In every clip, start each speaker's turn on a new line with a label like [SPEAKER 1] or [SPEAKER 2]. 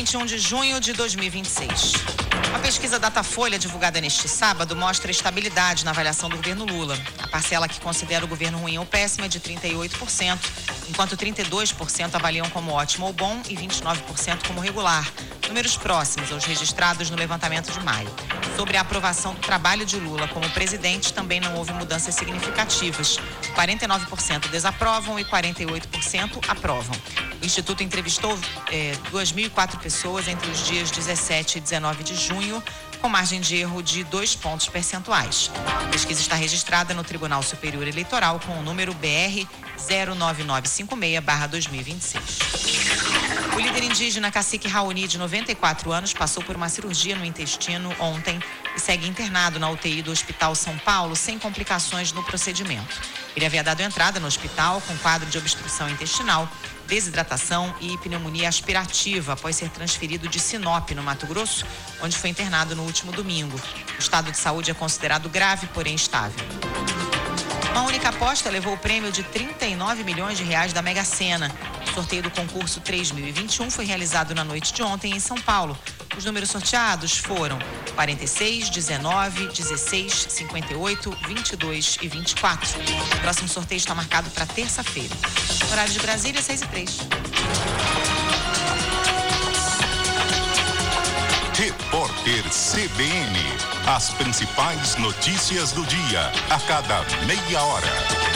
[SPEAKER 1] 21 de junho de 2026. Uma pesquisa Datafolha divulgada neste sábado mostra estabilidade na avaliação do governo Lula. A parcela que considera o governo ruim ou péssimo é de 38%, enquanto 32% avaliam como ótimo ou bom e 29% como regular. Números próximos aos registrados no levantamento de maio. Sobre a aprovação do trabalho de Lula como presidente, também não houve mudanças significativas. 49% desaprovam e 48% aprovam. O Instituto entrevistou 2.004 pessoas entre os dias 17 e 19 de junho, com margem de erro de 2 pontos percentuais. A pesquisa está registrada no Tribunal Superior Eleitoral com o número BR 09956/2026. O líder indígena Cacique Raoni, de 94 anos, passou por uma cirurgia no intestino ontem e segue internado na UTI do Hospital São Paulo sem complicações no procedimento. Ele havia dado entrada no hospital com quadro de obstrução intestinal, desidratação e pneumonia aspirativa após ser transferido de Sinop, no Mato Grosso, onde foi internado no último domingo. O estado de saúde é considerado grave, porém estável. Uma única aposta levou o prêmio de 39 milhões de reais da Mega Sena. O sorteio do concurso 3021 foi realizado na noite de ontem em São Paulo. Os números sorteados foram 46, 19, 16, 58, 22 e 24. O próximo sorteio está marcado para terça-feira. Horário de Brasília, 6h03.
[SPEAKER 2] Repórter CBN. As principais notícias do dia, a cada meia hora.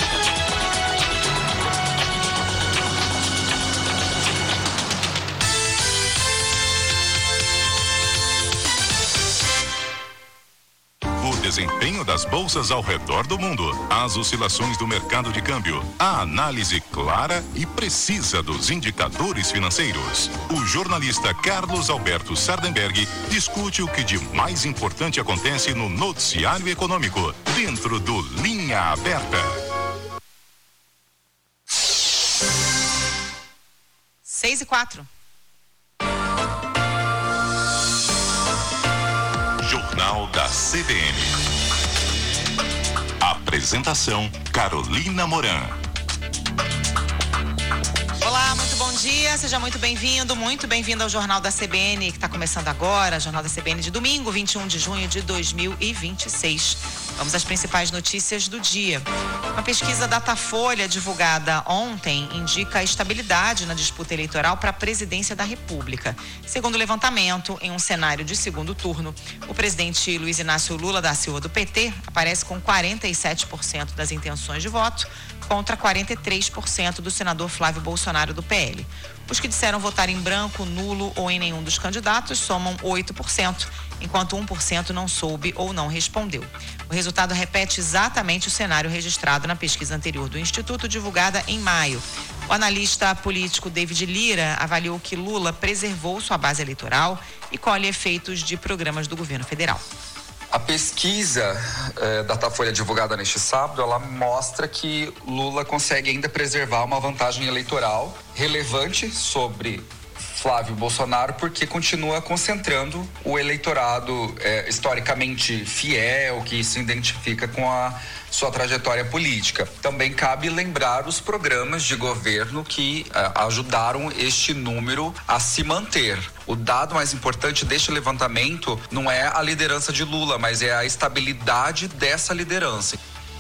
[SPEAKER 2] O desempenho das bolsas ao redor do mundo, as oscilações do mercado de câmbio, a análise clara e precisa dos indicadores financeiros. O jornalista Carlos Alberto Sardenberg discute o que de mais importante acontece no noticiário econômico, dentro do Linha Aberta.
[SPEAKER 1] 6h04.
[SPEAKER 2] Jornal da CBN. Apresentação: Carolina Moran.
[SPEAKER 1] Olá, muito bom dia, seja muito bem-vindo ao Jornal da CBN, que está começando agora, Jornal da CBN de domingo, 21 de junho de 2026. Vamos às principais notícias do dia. Uma pesquisa Datafolha divulgada ontem indica a estabilidade na disputa eleitoral para a presidência da República. Segundo o levantamento, em um cenário de segundo turno, o presidente Luiz Inácio Lula da Silva, do PT, aparece com 47% das intenções de voto, contra 43% do senador Flávio Bolsonaro, do PL. Os que disseram votar em branco, nulo ou em nenhum dos candidatos somam 8%, enquanto 1% não soube ou não respondeu. O resultado repete exatamente o cenário registrado na pesquisa anterior do Instituto, divulgada em maio. O analista político David Lira avaliou que Lula preservou sua base eleitoral e colhe efeitos de programas do governo federal.
[SPEAKER 3] A pesquisa Datafolha divulgada neste sábado, ela mostra que Lula consegue ainda preservar uma vantagem eleitoral relevante sobre Flávio Bolsonaro, porque continua concentrando o eleitorado historicamente fiel, que se identifica com a sua trajetória política. Também cabe lembrar os programas de governo que ajudaram este número a se manter. O dado mais importante deste levantamento não é a liderança de Lula, mas é a estabilidade dessa liderança.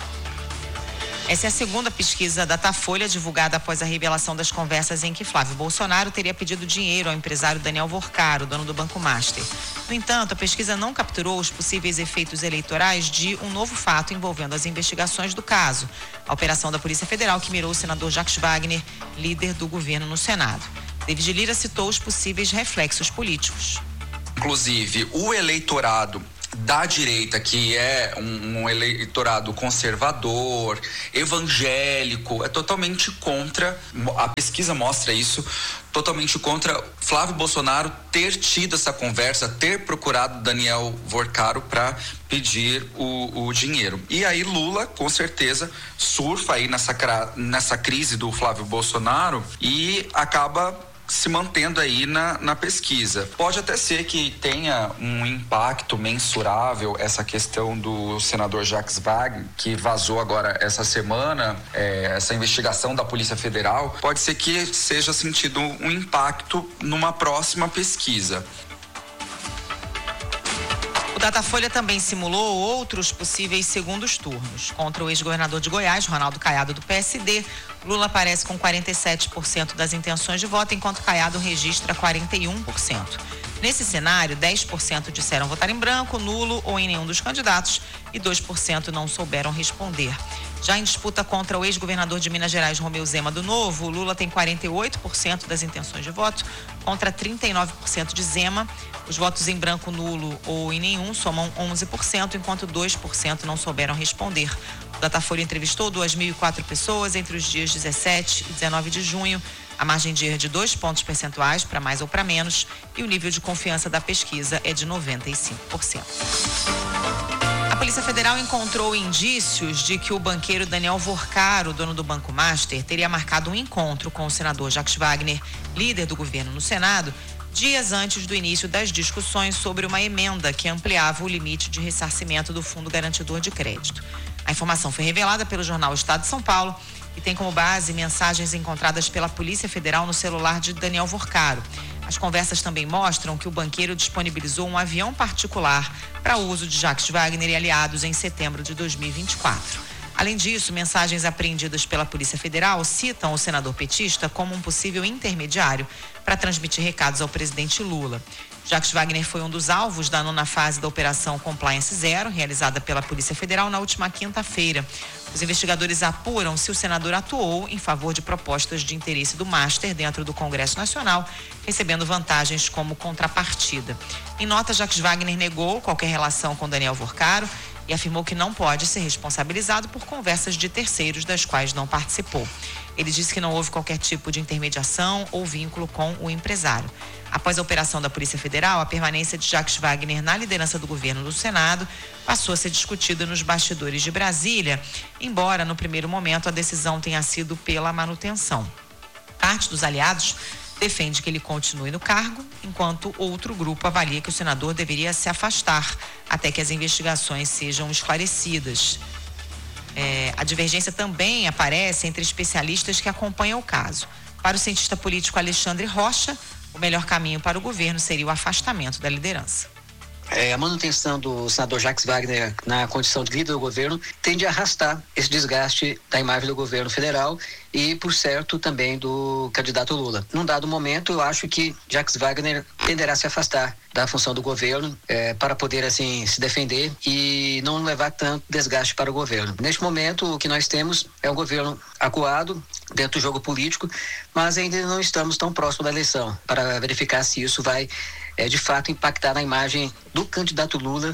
[SPEAKER 1] Essa é a segunda pesquisa Datafolha divulgada após a revelação das conversas em que Flávio Bolsonaro teria pedido dinheiro ao empresário Daniel Vorcaro, dono do Banco Master. No entanto, a pesquisa não capturou os possíveis efeitos eleitorais de um novo fato envolvendo as investigações do caso, a operação da Polícia Federal que mirou o senador Jacques Wagner, líder do governo no Senado. David Lira citou os possíveis reflexos políticos.
[SPEAKER 3] Inclusive, o eleitorado da direita, que é um eleitorado conservador, evangélico, é totalmente contra, a pesquisa mostra isso, totalmente contra Flávio Bolsonaro ter tido essa conversa, ter procurado Daniel Vorcaro para pedir o dinheiro. E aí Lula, com certeza, surfa aí nessa crise do Flávio Bolsonaro e acaba se mantendo aí na pesquisa. Pode até ser que tenha um impacto mensurável essa questão do senador Jacques Wagner, que vazou agora essa semana, essa investigação da Polícia Federal, pode ser que seja sentido um impacto numa próxima pesquisa.
[SPEAKER 1] O Datafolha também simulou outros possíveis segundos turnos. Contra o ex-governador de Goiás, Ronaldo Caiado, do PSD, Lula aparece com 47% das intenções de voto, enquanto Caiado registra 41%. Nesse cenário, 10% disseram votar em branco, nulo ou em nenhum dos candidatos e 2% não souberam responder. Já em disputa contra o ex-governador de Minas Gerais, Romeu Zema, do Novo, o Lula tem 48% das intenções de voto contra 39% de Zema. Os votos em branco, nulo ou em nenhum somam 11%, enquanto 2% não souberam responder. O Datafolha entrevistou 2.004 pessoas entre os dias 17 e 19 de junho. A margem de erro é de 2 pontos percentuais, para mais ou para menos, e o nível de confiança da pesquisa é de 95%. A Polícia Federal encontrou indícios de que o banqueiro Daniel Vorcaro, dono do Banco Master, teria marcado um encontro com o senador Jacques Wagner, líder do governo no Senado, dias antes do início das discussões sobre uma emenda que ampliava o limite de ressarcimento do Fundo Garantidor de Crédito. A informação foi revelada pelo jornal Estado de São Paulo e tem como base mensagens encontradas pela Polícia Federal no celular de Daniel Vorcaro. As conversas também mostram que o banqueiro disponibilizou um avião particular para uso de Jacques Wagner e aliados em setembro de 2024. Além disso, mensagens apreendidas pela Polícia Federal citam o senador petista como um possível intermediário para transmitir recados ao presidente Lula. Jacques Wagner foi um dos alvos da 9ª fase da Operação Compliance Zero, realizada pela Polícia Federal na última quinta-feira. Os investigadores apuram se o senador atuou em favor de propostas de interesse do Master dentro do Congresso Nacional, recebendo vantagens como contrapartida. Em nota, Jacques Wagner negou qualquer relação com Daniel Vorcaro e afirmou que não pode ser responsabilizado por conversas de terceiros das quais não participou. Ele disse que não houve qualquer tipo de intermediação ou vínculo com o empresário. Após a operação da Polícia Federal, a permanência de Jacques Wagner na liderança do governo do Senado passou a ser discutida nos bastidores de Brasília, embora no primeiro momento a decisão tenha sido pela manutenção. Parte dos aliados defende que ele continue no cargo, enquanto outro grupo avalia que o senador deveria se afastar até que as investigações sejam esclarecidas. A divergência também aparece entre especialistas que acompanham o caso. Para o cientista político Alexandre Rocha, o melhor caminho para o governo seria o afastamento da liderança.
[SPEAKER 4] A manutenção do senador Jacques Wagner na condição de líder do governo tende a arrastar esse desgaste da imagem do governo federal e, por certo, também do candidato Lula. Num dado momento, eu acho que Jacques Wagner tenderá a se afastar da função do governo para poder, assim, se defender e não levar tanto desgaste para o governo. Neste momento, o que nós temos é um governo acuado dentro do jogo político, mas ainda não estamos tão próximo da eleição para verificar se isso vai de fato impactar na imagem do candidato Lula.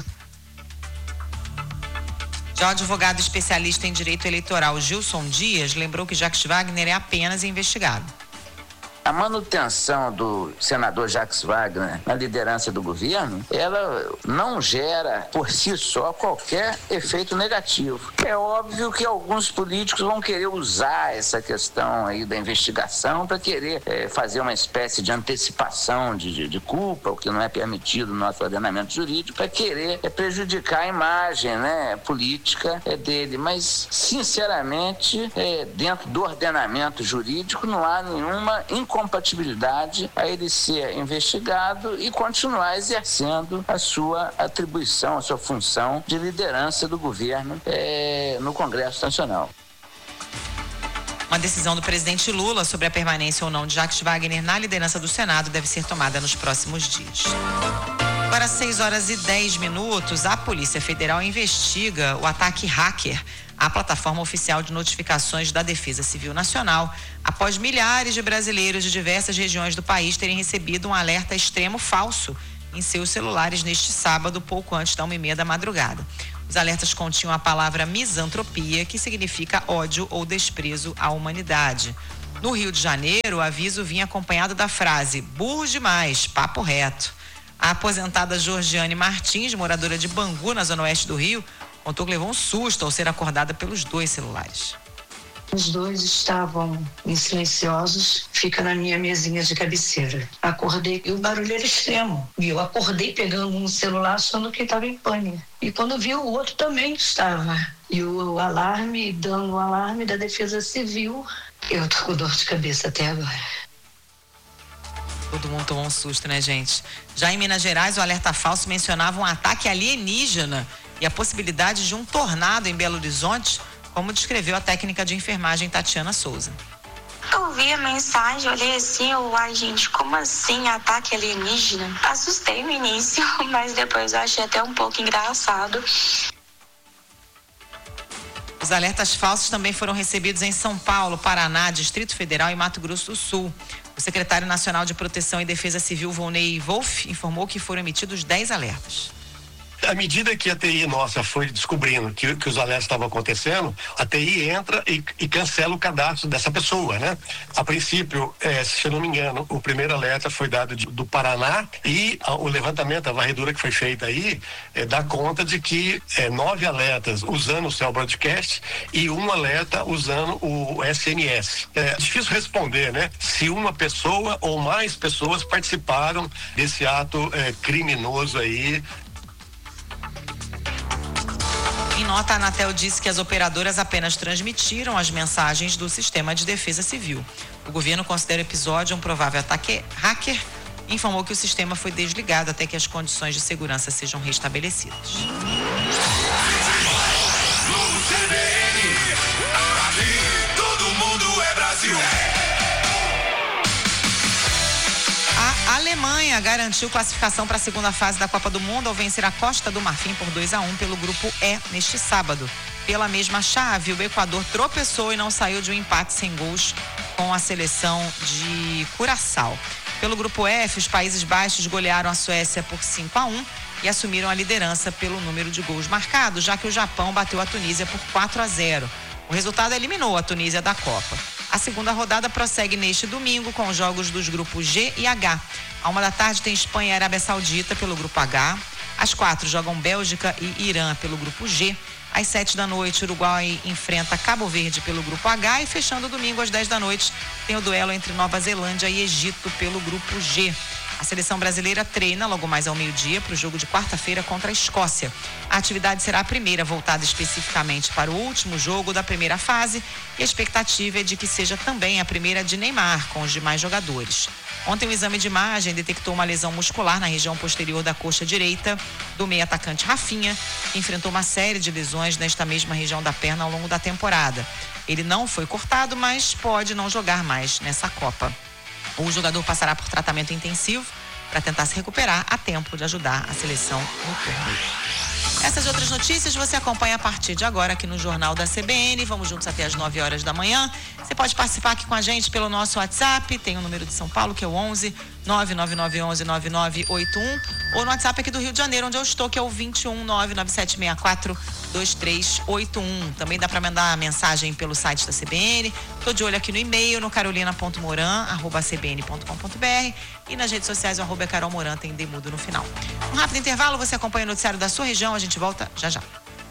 [SPEAKER 1] Já o advogado especialista em direito eleitoral Gilson Dias lembrou que Jacques Wagner é apenas investigado.
[SPEAKER 5] A manutenção do senador Jacques Wagner na liderança do governo, ela não gera por si só qualquer efeito negativo. É óbvio que alguns políticos vão querer usar essa questão aí da investigação para querer fazer uma espécie de antecipação de culpa, o que não é permitido no nosso ordenamento jurídico, para querer prejudicar a imagem, política dele. Mas, sinceramente, dentro do ordenamento jurídico não há nenhuma incompatibilidade a ele ser investigado e continuar exercendo a sua atribuição, a sua função de liderança do governo no Congresso Nacional.
[SPEAKER 1] Uma decisão do presidente Lula sobre a permanência ou não de Jacques Wagner na liderança do Senado deve ser tomada nos próximos dias. Agora, 6h10, a Polícia Federal investiga o ataque hacker à plataforma oficial de notificações da Defesa Civil Nacional, após milhares de brasileiros de diversas regiões do país terem recebido um alerta extremo falso em seus celulares neste sábado, pouco antes da 1h30 da madrugada. Os alertas continham a palavra misantropia, que significa ódio ou desprezo à humanidade. No Rio de Janeiro, o aviso vinha acompanhado da frase: burro demais, papo reto. A aposentada Georgiane Martins, moradora de Bangu, na zona oeste do Rio, contou que levou um susto ao ser acordada pelos 2 celulares.
[SPEAKER 6] Os dois estavam silenciosos, fica na minha mesinha de cabeceira. Acordei e o barulho era extremo. E eu acordei pegando um celular, achando que estava em pane. E quando vi, o outro também estava. E o alarme, dando o alarme da Defesa Civil. Eu tô com dor de cabeça até agora.
[SPEAKER 1] Todo mundo tomou um susto, né, gente? Já em Minas Gerais, o alerta falso mencionava um ataque alienígena e a possibilidade de um tornado em Belo Horizonte, como descreveu a técnica de enfermagem Tatiana Souza.
[SPEAKER 7] Eu vi a mensagem, olhei assim, ai gente, como assim ataque alienígena? Assustei no início, mas depois eu achei até um pouco engraçado.
[SPEAKER 1] Os alertas falsos também foram recebidos em São Paulo, Paraná, Distrito Federal e Mato Grosso do Sul. O secretário nacional de Proteção e Defesa Civil, Volney Wolff, informou que foram emitidos 10 alertas.
[SPEAKER 8] À medida que a TI nossa foi descobrindo que os alertas estavam acontecendo, a TI entra e cancela o cadastro dessa pessoa, né? A princípio, se eu não me engano, o primeiro alerta foi dado do Paraná e o levantamento, a varredura que foi feita aí, dá conta de que 9 alertas usando o Cell Broadcast e um alerta usando o SMS. É difícil responder, né? Se uma pessoa ou mais pessoas participaram desse ato criminoso aí.
[SPEAKER 1] Em nota, a Anatel disse que as operadoras apenas transmitiram as mensagens do sistema de defesa civil. O governo considera o episódio um provável ataque hacker e informou que o sistema foi desligado até que as condições de segurança sejam restabelecidas.
[SPEAKER 2] Todo mundo é Brasil.
[SPEAKER 1] A Alemanha garantiu classificação para a segunda fase da Copa do Mundo ao vencer a Costa do Marfim por 2-1 pelo grupo E neste sábado. Pela mesma chave, o Equador tropeçou e não saiu de um empate sem gols com a seleção de Curaçao. Pelo grupo F, os Países Baixos golearam a Suécia por 5-1 e assumiram a liderança pelo número de gols marcados, já que o Japão bateu a Tunísia por 4-0. O resultado eliminou a Tunísia da Copa. A segunda rodada prossegue neste domingo com os jogos dos grupos G e H. À 1h tem Espanha e Arábia Saudita pelo grupo H. Às 4 jogam Bélgica e Irã pelo grupo G. Às 7h, Uruguai enfrenta Cabo Verde pelo grupo H. E fechando o domingo às 10h, tem o duelo entre Nova Zelândia e Egito pelo grupo G. A seleção brasileira treina logo mais ao meio-dia para o jogo de quarta-feira contra a Escócia. A atividade será a primeira voltada especificamente para o último jogo da primeira fase e a expectativa é de que seja também a primeira de Neymar com os demais jogadores. Ontem o exame de imagem detectou uma lesão muscular na região posterior da coxa direita do meio atacante Rafinha, que enfrentou uma série de lesões nesta mesma região da perna ao longo da temporada. Ele não foi cortado, mas pode não jogar mais nessa Copa. O jogador passará por tratamento intensivo para tentar se recuperar a tempo de ajudar a seleção no torneio. Essas e outras notícias você acompanha a partir de agora aqui no Jornal da CBN. Vamos juntos até as 9h da manhã. Você pode participar aqui com a gente pelo nosso WhatsApp. Tem o número de São Paulo, que é o 11 99911 9981. Ou no WhatsApp aqui do Rio de Janeiro, onde eu estou, que é o 21 99764 2381. Também dá para mandar mensagem pelo site da CBN. Tô de olho aqui no e-mail, no carolina.moran@cbn.com.br e nas redes sociais, o @carolmoran, tem demudo no final. Um rápido intervalo, você acompanha o noticiário da sua região, a gente volta já já.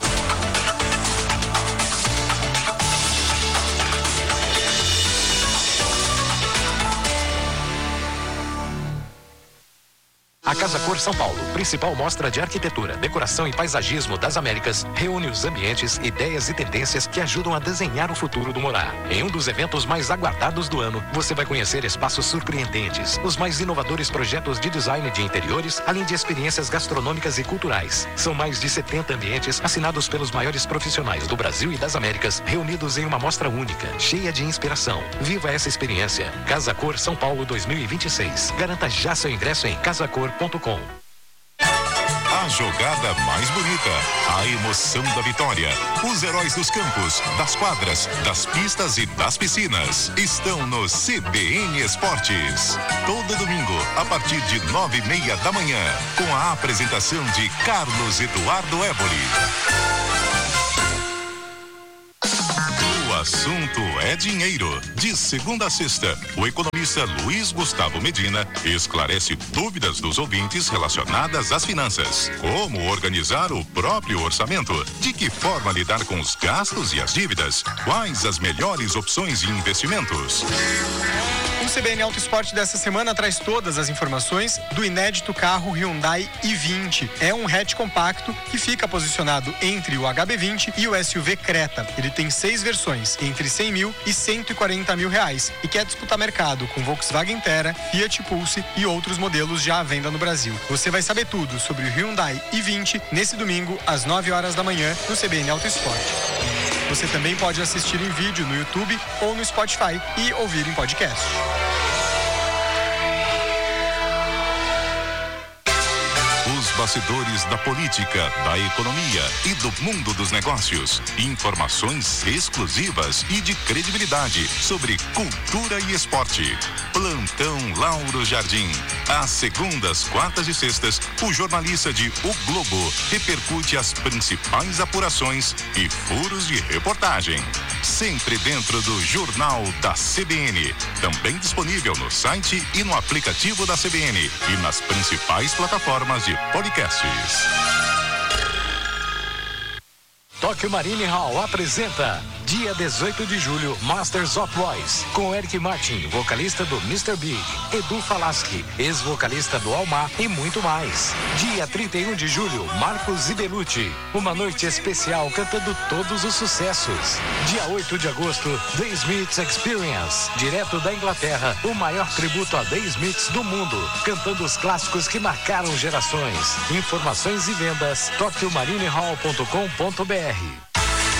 [SPEAKER 9] A Casa Cor São Paulo, principal mostra de arquitetura, decoração e paisagismo das Américas, reúne os ambientes, ideias e tendências que ajudam a desenhar o futuro do morar. Em um dos eventos mais aguardados do ano, você vai conhecer espaços surpreendentes, os mais inovadores projetos de design de interiores, além de experiências gastronômicas e culturais. São mais de 70 ambientes assinados pelos maiores profissionais do Brasil e das Américas, reunidos em uma mostra única, cheia de inspiração. Viva essa experiência. Casa Cor São Paulo 2026. Garanta já seu ingresso em casacor.com.
[SPEAKER 2] A jogada mais bonita, a emoção da vitória, os heróis dos campos, das quadras, das pistas e das piscinas estão no CBN Esportes. Todo domingo, a partir de 9h30 da manhã, com a apresentação de Carlos Eduardo Évori. assunto é dinheiro. De segunda a sexta, o economista Luiz Gustavo Medina esclarece dúvidas dos ouvintes relacionadas às finanças. Como organizar o próprio orçamento? De que forma lidar com os gastos e as dívidas? Quais as melhores opções de investimentos?
[SPEAKER 10] O CBN Auto Esporte dessa semana traz todas as informações do inédito carro Hyundai i20. É um hatch compacto que fica posicionado entre o HB20 e o SUV Creta. Ele tem 6 versões, entre 100 mil e 140 mil reais, e quer disputar mercado com Volkswagen Terra, Fiat Pulse e outros modelos já à venda no Brasil. Você vai saber tudo sobre o Hyundai i20 nesse domingo, às 9 horas da manhã, no CBN Auto Esporte. Você também pode assistir em vídeo no YouTube ou no Spotify e ouvir em podcast.
[SPEAKER 2] Os bastidores da política, da economia e do mundo dos negócios. Informações exclusivas e de credibilidade sobre cultura e esporte. Plantão Lauro Jardim. Às segundas, quartas e sextas, o jornalista de O Globo repercute as principais apurações e furos de reportagem. Sempre dentro do Jornal da CBN. Também disponível no site e no aplicativo da CBN e nas principais plataformas de podcasts.
[SPEAKER 9] Tokyo Marine Hall apresenta dia 18 de julho, Masters of Voice, com Eric Martin, vocalista do Mr. Big, Edu Falaschi, ex-vocalista do Almar e muito mais. Dia 31 de julho, Marcos Ibelucci, uma noite especial cantando todos os sucessos. Dia 8 de agosto, The Smiths Experience, direto da Inglaterra, o maior tributo a The Smiths do mundo, cantando os clássicos que marcaram gerações. Informações e vendas, tokyomarineHall.com.br.